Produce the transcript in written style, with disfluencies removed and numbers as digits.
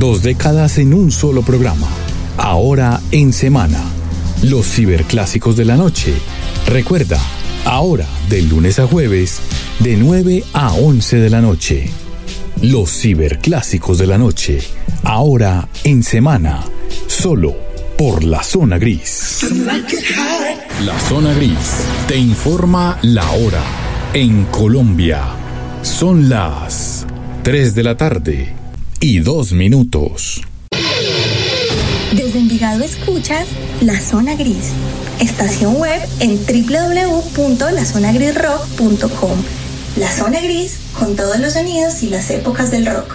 2 décadas en un solo programa. Ahora en semana. Los ciberclásicos de la noche. Recuerda, ahora de lunes a jueves, de 9 a 11 de la noche. Los ciberclásicos de la noche. Ahora en semana. Solo por La Zona Gris. La Zona Gris te informa la hora. En Colombia son las 3 de la tarde y 2 minutos. Desde Envigado escuchas La Zona Gris, estación web en www.lazonagrisrock.com. La Zona Gris con todos los sonidos y las épocas del rock.